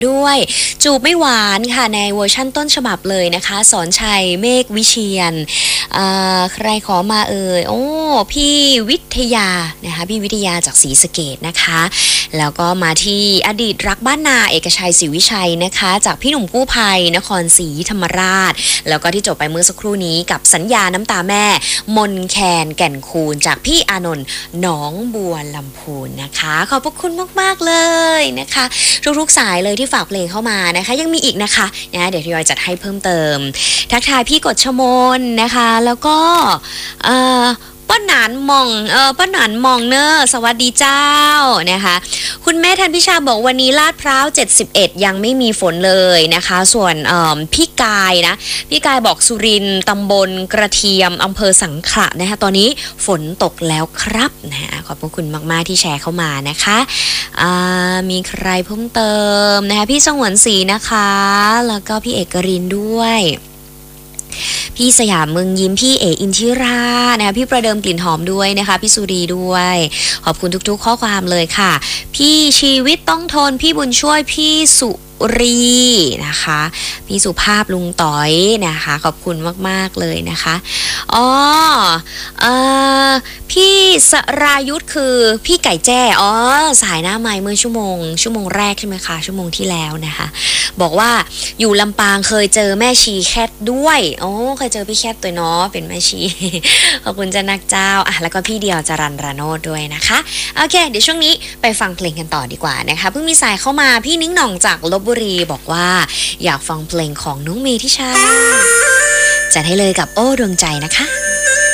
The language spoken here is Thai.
ด้วยจูบไม่หวานค่ะในเวอร์ชั่นต้นฉบับเลยนะคะสอนชัยเมฆวิเชียรใครขอมาเอ่ยโอ้พี่วิทยานะคะพี่วิทยาจากศรีสะเกษนะคะแล้วก็มาที่อดีตรักบ้านนาเอกชัยศรีวิชัยนะคะจากพี่หนุ่มกู้ภัยนครศรีธรรมราชแล้วก็ที่จบไปเมื่อสักครู่นี้กับสัญญาน้ำตาแม่มนแคนแก่นคูณจากพี่อานนท์หนองบัวลำพูนนะคะขอบพระคุณมากๆเลยนะคะทุกๆสายเลยที่ฝากเพลงเข้ามานะคะยังมีอีกนะคะเดี๋ยวทยอยจัดให้เพิ่มเติมทักทายพี่กฎชมนนะคะแล้วก็ป้าหนานมองป้าหนานมองเนอร์สวัสดีเจ้านะคะคุณแม่ทันพิชาบอกวันนี้ลาดพร้าว71ยังไม่มีฝนเลยนะคะส่วนพี่กายนะพี่กายบอกสุรินทร์ตำบลกระเทียมอำเภอสังขละนะคะตอนนี้ฝนตกแล้วครับนะขอบพระคุณมากๆที่แชร์เข้ามานะคะมีใครเพิ่มเติมนะคะพี่สงวนศรีนะคะแล้วก็พี่เอกรินด้วยพี่สยามเมืองยิ้มพี่เออินทิรานะคะพี่ประเดิมกลิ่นหอมด้วยนะคะพี่สุรีด้วยขอบคุณทุกๆข้อความเลยค่ะพี่ชีวิตต้องทนพี่บุญช่วยพี่สุรีนะคะพี่สุภาพลุงต๋อยนะคะขอบคุณมากๆเลยนะคะพี่สรายุทธคือพี่ไก่แจ้สายหน้าไมค์เมื่อชั่วโมงแรกใช่ไหมคะชั่วโมงที่แล้วนะคะบอกว่าอยู่ลำปางเคยเจอแม่ชีแคทด้วยเคยเจอพี่แคทตัวเนาะเป็นแม่ชี ขอบคุณจะนักเจ้าแล้วก็พี่เดียวจรัญราโนดด้วยนะคะโอเคเดี๋ยวช่วงนี้ไปฟังเพลงกันต่อดีกว่านะคะเพิ่งมีสายเข้ามาพี่นิ้งหน่องจากลพบุรีบอกว่าอยากฟังเพลงของน้องเมธิชาจัดให้เลยกับโอ้ดวงใจนะคะ